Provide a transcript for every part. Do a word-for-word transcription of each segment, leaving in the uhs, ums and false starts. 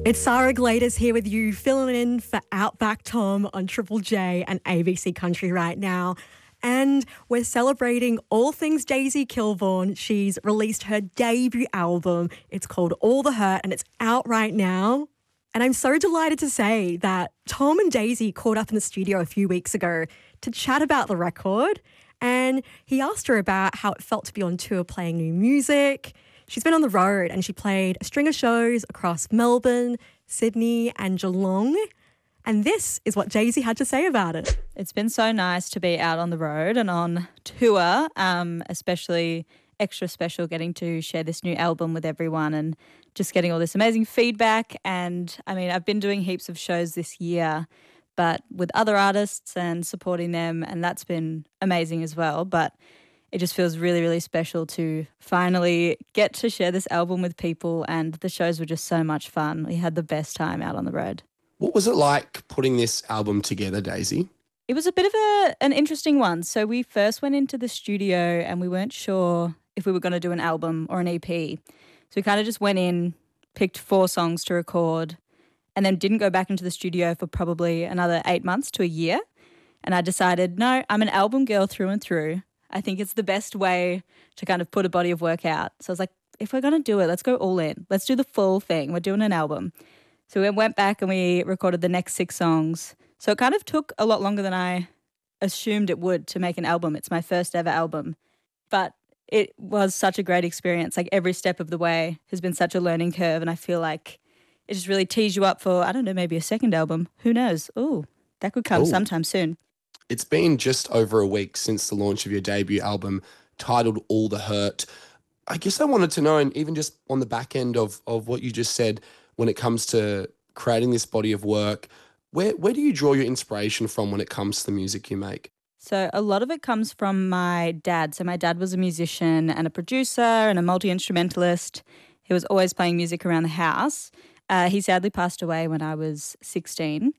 It's Sarah Gladys here with you, filling in for Outback Tom on Triple J and A B C Country right now. And we're celebrating all things Daisy Kilburn. She's released her debut album. It's called All the Hurt and it's out right now. And I'm so delighted to say that Tom and Daisy caught up in the studio a few weeks ago to chat about the record. And he asked her about how it felt to be on tour playing new music. She's been on the road and she played a string of shows across Melbourne, Sydney and Geelong. And this is what Daisy had to say about it. It's been so nice to be out on the road and on tour, um, especially extra special getting to share this new album with everyone and just getting all this amazing feedback. And I mean, I've been doing heaps of shows this year, but with other artists and supporting them, and that's been amazing as well. But it just feels really, really special to finally get to share this album with people, and the shows were just so much fun. We had the best time out on the road. What was it like putting this album together, Daisy? It was a bit of a an interesting one. So we first went into the studio and we weren't sure if we were going to do an album or an E P. So we kind of just went in, picked four songs to record, and then didn't go back into the studio for probably another eight months to a year. And I decided, no, I'm an album girl through and through. I think it's the best way to kind of put a body of work out. So I was like, if we're going to do it, let's go all in. Let's do the full thing. We're doing an album. So we went back and we recorded the next six songs. So it kind of took a lot longer than I assumed it would to make an album. It's my first ever album. But it was such a great experience. Like every step of the way has been such a learning curve. And I feel like it just really tees you up for, I don't know, maybe a second album. Who knows? Oh, that could come Ooh. sometime soon. It's been just over a week since the launch of your debut album titled All the Hurt. I guess I wanted to know, and even just on the back end of, of what you just said, when it comes to creating this body of work, where, where do you draw your inspiration from when it comes to the music you make? So a lot of it comes from my dad. So my dad was a musician and a producer and a multi-instrumentalist. He was always playing music around the house. Uh, he sadly passed away when I was sixteen,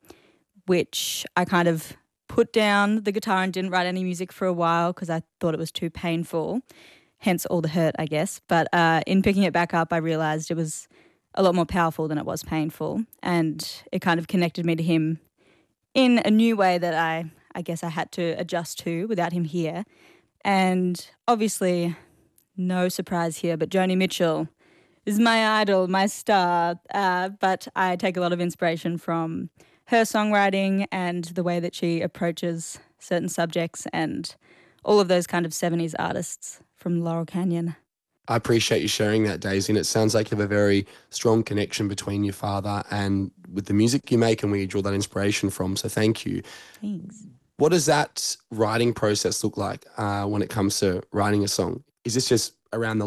which I kind of put down the guitar and didn't write any music for a while because I thought it was too painful, hence all the hurt, I guess. But uh, in picking it back up, I realised it was a lot more powerful than it was painful, and it kind of connected me to him in a new way that I, I guess I had to adjust to without him here. And obviously, no surprise here, but Joni Mitchell is my idol, my star, uh, but I take a lot of inspiration from her songwriting and the way that she approaches certain subjects and all of those kind of seventies artists from Laurel Canyon. I appreciate you sharing that, Daisy, and it sounds like you have a very strong connection between your father and with the music you make and where you draw that inspiration from, so thank you. Thanks. What does that writing process look like uh, when it comes to writing a song? Is this just around the